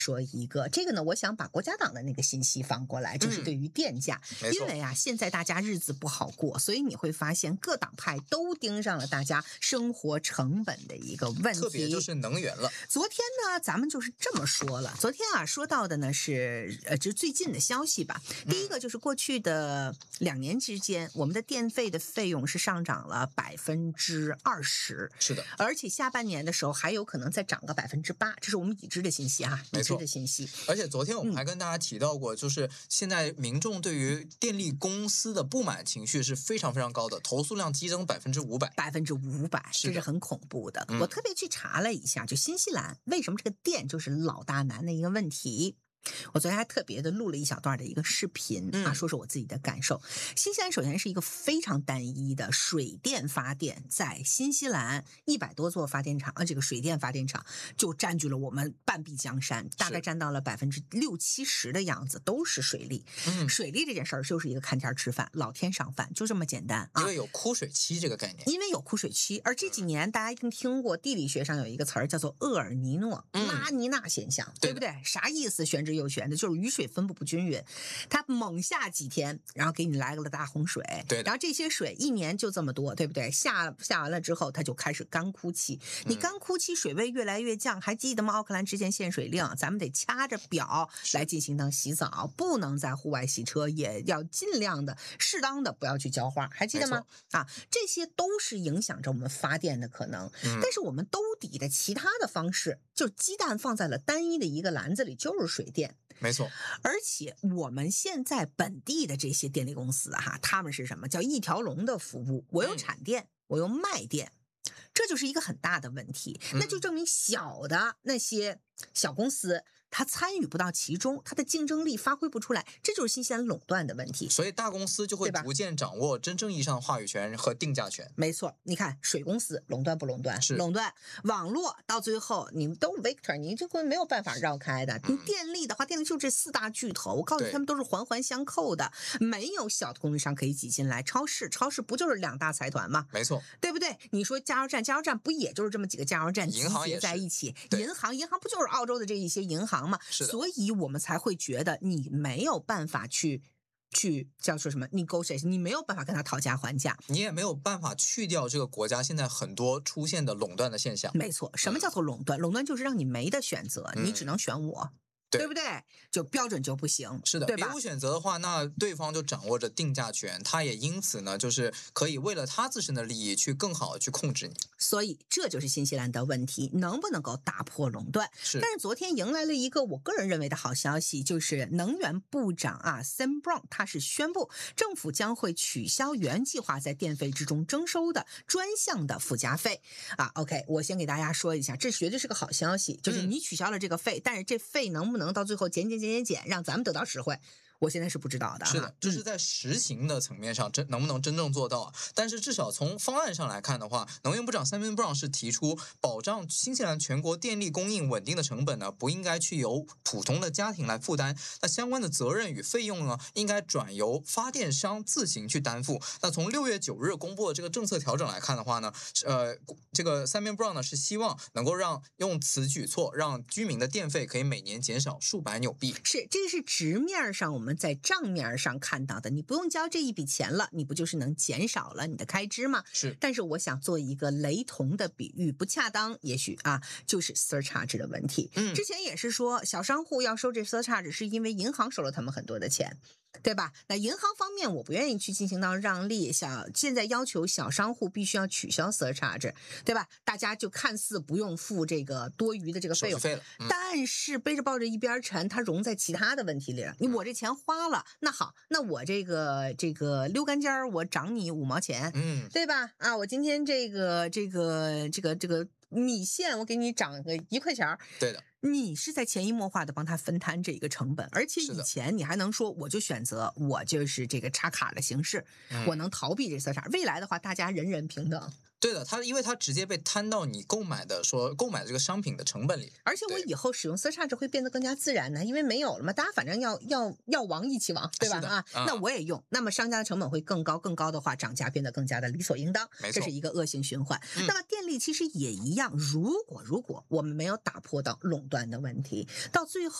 说一个，这个呢，我想把国家党的那个信息放过来，就是对于电价，因为啊，现在大家日子不好过，所以你会发现各党派都盯上了大家生活成本的一个问题， 特别就是能源了。 昨天呢，咱们就是这么说了，昨天啊说到的呢是就是最近的消息吧。第一个就是过去的2年之间，我们的电费的费用是上涨了20%， 是的， 而且下半年的时候还有可能再涨个8%，这是我们已知的信息哈，已知的信息。 而且昨天我们还跟大家提到过，就是现在民众对于电力公司的不满情绪是非常非常高的，投诉量激增500%， 这是很恐怖的。我特别去查了一下，就新西兰为什么这个电就是老大难的一个问题。我昨天还特别的录了一小段的一个视频啊，说说我自己的感受。新西兰首先是一个非常单一的水电发电，在新西兰100多座发电厂这个水电发电厂就占据了我们半壁江山，大概占到了60-70%的样子，都是水利。水利这件事儿就是一个看天吃饭，老天赏饭，就这么简单啊。 因为有枯水期这个概念， 因为有枯水期，而这几年大家一定听过地理学上有一个词儿叫做厄尔尼诺、拉尼娜现象，对不对？啥意思？玄之又玄的，就是雨水分布不均匀，它猛下几天，然后给你来个大洪水， 对， 然后这些水一年就这么多，对不对？下完了之后，它就开始干枯期。你干枯期水位越来越降，还记得吗？奥克兰之前限水令，咱们得掐着表来进行当洗澡，不能在户外洗车，也要尽量的适当的不要去浇花，还记得吗？啊，这些都是影响着我们发电的可能。但是我们兜底的其他的方式，就是鸡蛋放在了单一的一个篮子里，就是水电。 没错， 而且我们现在本地的这些电力公司哈，他们是什么叫一条龙的服务？我又产电，我又卖电，这就是一个很大的问题。那就证明小的那些小公司，它参与不到其中，它的竞争力发挥不出来，这就是新西兰垄断的问题。 所以大公司就会逐渐掌握真正意义上的话语权和定价权。 没错，你看水公司垄断不垄断？ 是垄断。网络到最后你都 Victor， 你这个没有办法绕开的。你电力的话，电力就这4大巨头，我告诉你，他们都是环环相扣的，没有小的供应商可以挤进来。超市不就是2大财团吗？ 没错， 对不对？你说加油站不也就是这么几个加油站集结在一起？银行不就是澳洲的这一些银行吗？所以我们才会觉得你没有办法去叫做什么 negotiate， 你没有办法跟他讨价还价， 你也没有办法去掉这个国家现在很多出现的垄断的现象。 没错，什么叫做垄断？垄断就是让你没得选择，你只能选我。对不对？就标准就不行， 是的， 对吧？ 别无选择的话，那对方就掌握着定价权，他也因此呢，就是可以为了他自身的利益去更好的去控制你。 所以这就是新西兰的问题，能不能够打破垄断？但是昨天迎来了一个我个人认为的好消息，就是能源部长Sam Brown 他是宣布政府将会取消原计划在电费之中征收的专项的附加费OK， 我先给大家说一下，这绝对是个好消息，就是你取消了这个费，但是这费能不能到最后减，让咱们得到实惠，我现在是不知道的。 是的，这是在实行的层面上能不能真正做到但是至少从方案上来看的话，能源部长 Sam Brown 是提出保障新西兰全国电力供应稳定的成本呢，不应该去由普通的家庭来负担，那相关的责任与费用呢，应该转由发电商自行去担负。那从6月9日公布的这个政策调整来看的话呢，这个 Sam Brown 呢是希望能够用此举措让居民的电费可以每年减少数百纽币。 是，这个是直面上我们在账面上看到的，你不用交这一笔钱了，你不就是能减少了你的开支吗？ 是。 但是我想做一个雷同的比喻，不恰当，也许就是 surcharge 的问题。之前也是说小商户要收这 surcharge 是因为银行收了他们很多的钱，对吧？那银行方面我不愿意去进行到让利，现在要求小商户必须要取消 surcharge， 对吧？大家就看似不用付这个多余的这个费用，但是背着抱着一边沉，它融在其他的问题里了。我这钱花了，那好，那我这个溜干尖我涨你5毛钱，对吧？我今天这个米线我给你涨个1块钱， 对的。 你是在潜移默化的帮他分摊这个成本，而且以前你还能说我就选择我就是这个插卡的形式，我能逃避这色差。未来的话，大家人人平等。 对的，因为它直接被摊到你购买的这个商品的成本里。 而且我以后使用 surcharge 会变得更加自然呢，因为没有了嘛，大家反正要亡一起亡，对吧？那我也用，那么商家的成本会更高，更高的话，涨价变得更加的理所应当，这是一个恶性循环。那么电力其实也一样，如果我们没有打破到垄断的问题，到最后